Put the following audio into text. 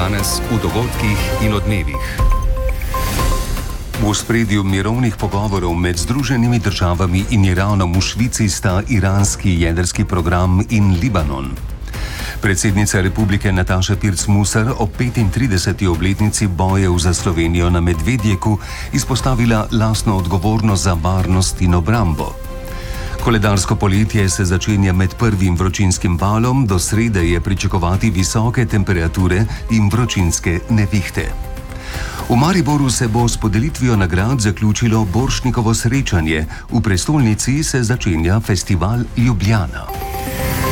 Danes v dogodkih in odmevih. V ospredju mirovnih pogovorov med Združenimi državami in Iranom v Švici sta iranski jedrski program in Libanon. Predsednica republike Nataša Pirc-Musar ob 35. obletnici bojev za Slovenijo na Medvedjeku izpostavila lastno odgovornost za varnost in obrambo. Koledarsko poletje se začenja med prvim vročinskim valom, do srede je pričakovati visoke temperature in vročinske nevihte. V Mariboru se bo s podelitvijo nagrad zaključilo Borštnikovo srečanje, v prestolnici se začenja festival Ljubljana.